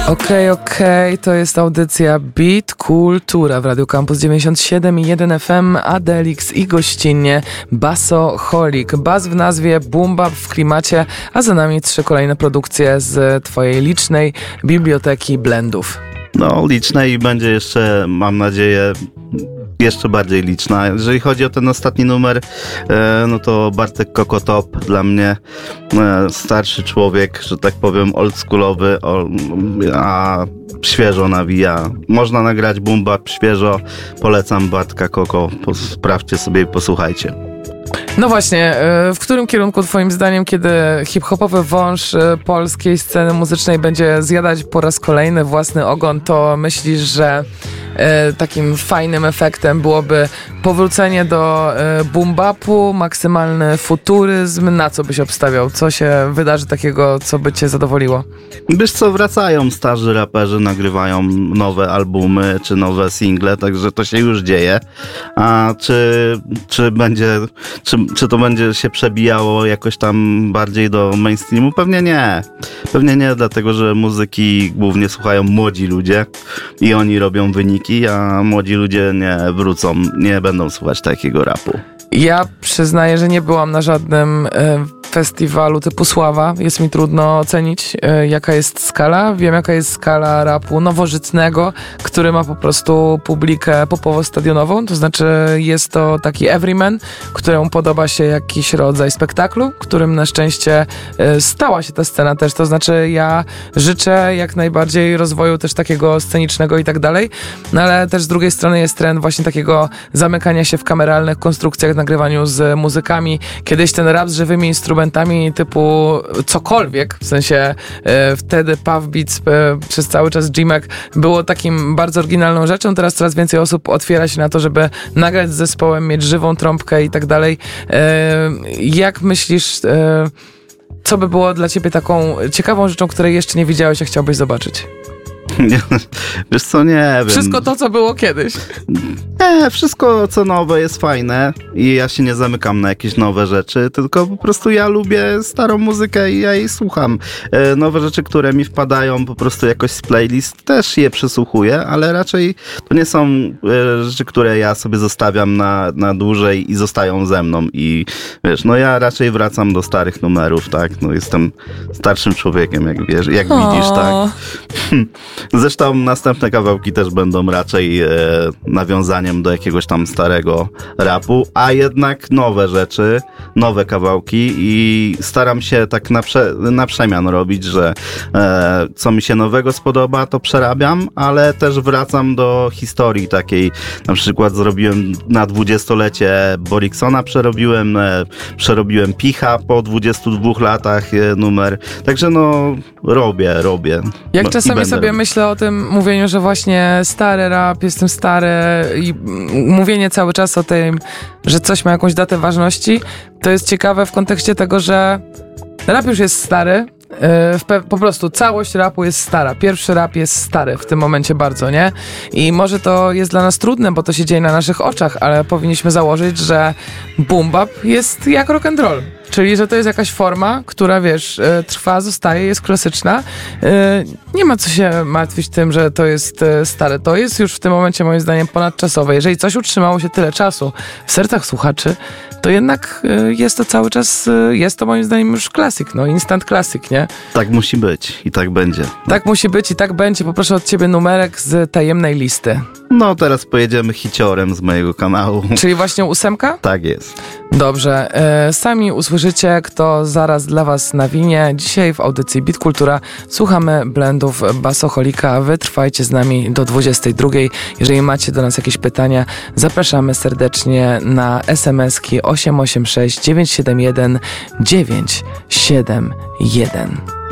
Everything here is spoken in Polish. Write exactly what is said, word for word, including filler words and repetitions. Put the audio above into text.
Okej, okay, okej, okay. To jest audycja Beat Kultura w Radiu Campus dziewięćdziesiąt siedem i jeden F M, Adelix i gościnnie Basoholik. Bas w nazwie, boom bap w klimacie, a za nami trzy kolejne produkcje z twojej licznej biblioteki blendów. No, licznej i będzie jeszcze, mam nadzieję, jeszcze bardziej liczna. Jeżeli chodzi o ten ostatni numer, e, no to Bartek Kokotop dla mnie e, starszy człowiek, że tak powiem oldschoolowy, o, a świeżo nawija. Można nagrać boom bap świeżo. Polecam Bartka Koko. Sprawdźcie sobie i posłuchajcie. No właśnie, w którym kierunku twoim zdaniem, kiedy hip-hopowy wąż polskiej sceny muzycznej będzie zjadać po raz kolejny własny ogon, to myślisz, że takim fajnym efektem byłoby powrócenie do boom bapu, maksymalny futuryzm? Na co byś obstawiał? Co się wydarzy takiego, co by cię zadowoliło? Wiesz co, wracają starzy raperzy, nagrywają nowe albumy czy nowe single, także to się już dzieje. A czy, czy będzie, czy, czy to będzie się przebijało jakoś tam bardziej do mainstreamu? Pewnie nie. Pewnie nie, dlatego że muzyki głównie słuchają młodzi ludzie i oni robią wyniki, a młodzi ludzie nie wrócą, nie będą słuchać takiego rapu. Ja przyznaję, że nie byłam na żadnym e, festiwalu typu Sława. Jest mi trudno ocenić, e, jaka jest skala. Wiem, jaka jest skala rapu nowożytnego, który ma po prostu publikę popowo-stadionową. To znaczy jest to taki everyman, któremu podoba się jakiś rodzaj spektaklu, którym na szczęście e, stała się ta scena też. To znaczy ja życzę jak najbardziej rozwoju też takiego scenicznego i tak dalej. No ale też z drugiej strony jest trend właśnie takiego zamykania się w kameralnych konstrukcjach, nagrywaniu z muzykami. Kiedyś ten rap z żywymi instrumentami typu cokolwiek, w sensie e, wtedy Puff Beats e, przez cały czas G-Mac było takim bardzo oryginalną rzeczą. Teraz coraz więcej osób otwiera się na to, żeby nagrać z zespołem, mieć żywą trąbkę i tak dalej. E, jak myślisz, e, co by było dla ciebie taką ciekawą rzeczą, której jeszcze nie widziałeś, a chciałbyś zobaczyć? Nie, wiesz co, nie wiem. Wszystko to, co było kiedyś. Nie, wszystko co nowe jest fajne i ja się nie zamykam na jakieś nowe rzeczy, tylko po prostu ja lubię starą muzykę i ja jej słucham. E, nowe rzeczy, które mi wpadają po prostu jakoś z playlist, też je przysłuchuję, ale raczej to nie są e, rzeczy, które ja sobie zostawiam na, na dłużej i zostają ze mną i wiesz, no ja raczej wracam do starych numerów, tak, no jestem starszym człowiekiem, jak wiesz, jak o. widzisz, tak. Zresztą następne kawałki też będą raczej e, nawiązaniem do jakiegoś tam starego rapu, a jednak nowe rzeczy, nowe kawałki i staram się tak na, prze, na przemian robić, że e, co mi się nowego spodoba, to przerabiam, ale też wracam do historii takiej. Na przykład zrobiłem na dwudziestolecie Boriksona, przerobiłem, e, przerobiłem Picha po dwudziestu dwóch latach e, numer. Także no robię, robię. Jak czasami sobie robić. myślę o tym mówieniu, że właśnie stary rap, jestem stary i mówienie cały czas o tym, że coś ma jakąś datę ważności, to jest ciekawe w kontekście tego, że rap już jest stary, w pe- po prostu całość rapu jest stara. Pierwszy rap jest stary w tym momencie bardzo, nie? I może to jest dla nas trudne, bo to się dzieje na naszych oczach, ale powinniśmy założyć, że boom bap jest jak rock and roll. Czyli, że to jest jakaś forma, która, wiesz, trwa, zostaje, jest klasyczna. Nie ma co się martwić tym, że to jest stare. To jest już w tym momencie, moim zdaniem, ponadczasowe. Jeżeli coś utrzymało się tyle czasu w sercach słuchaczy, to jednak jest to cały czas, jest to moim zdaniem już klasyk, no, instant classic, nie? Tak musi być i tak będzie. Tak musi być i tak będzie. Poproszę od ciebie numerek z tajemnej listy. No, teraz pojedziemy hiciorem z mojego kanału. Czyli właśnie ósemka? Tak jest. Dobrze. E, sami usłyszycie, kto zaraz dla was nawinie. Dzisiaj w audycji Beat Kultura słuchamy blendów Basoholika. Wy trwajcie z nami do dwudziestej drugiej. Jeżeli macie do nas jakieś pytania, zapraszamy serdecznie na es em eski osiem osiem sześć dziewięć siedem jeden dziewięć siedem jeden.